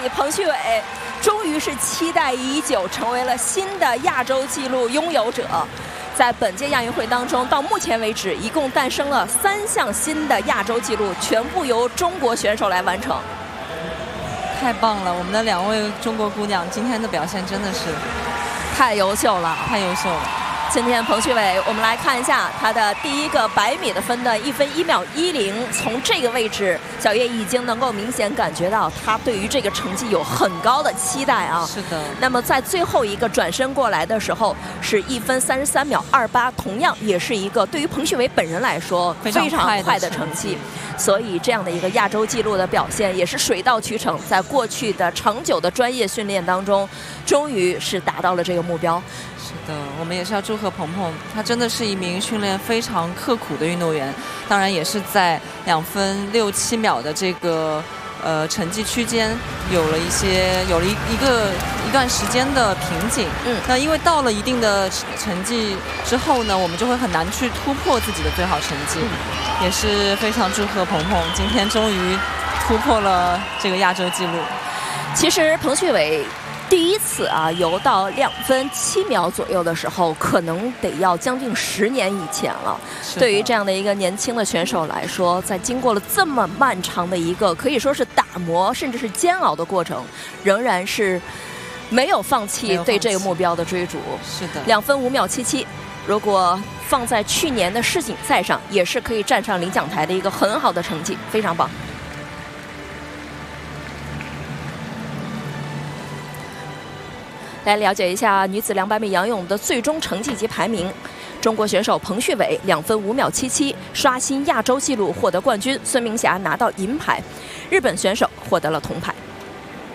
以彭旭伟终于是期待已久，成为了新的亚洲纪录拥有者。在本届亚运会当中，到目前为止，一共诞生了3项新的亚洲纪录，全部由中国选手来完成。 太棒了！我们的2位中国姑娘今天的表现真的是太优秀了， 太优秀了。 今天彭旭伟，我们来看一下他的第一个100米的分的1分1秒10。从这个位置，小叶已经能够明显感觉到他对于这个成绩有很高的期待啊。 是的。 那么在最后一个转身过来的时候，是1分33秒28，同样也是一个对于彭旭伟本人来说非常快的成绩。所以这样的一个亚洲纪录的表现也是水到渠成，在过去的长久的专业训练当中，终于是达到了这个目标。 是的，我们也是要祝贺鹏鹏，他真的是一名训练非常刻苦的运动员，当然也是在2分6、7秒的这个成绩区间有了一段时间的瓶颈。那因为到了一定的成绩之后呢，我们就会很难去突破自己的最好成绩。也是非常祝贺鹏鹏，今天终于突破了这个亚洲纪录。 其实彭旭伟第一次游到2分7秒左右的时候，可能得要将近10年以前了。对于这样的一个年轻的选手来说，在经过了这么漫长的一个可以说是打磨甚至是煎熬的过程，仍然是没有放弃对这个目标的追逐。 是的 ，2分5秒77，如果放在去年的世锦赛上，也是可以站上领奖台的一个很好的成绩，非常棒。来了解一下女子200米仰泳的最终成绩及排名。中国选手彭旭伟2分5秒77，刷新亚洲纪录，获得冠军。孙明霞拿到银牌，日本选手获得了铜牌。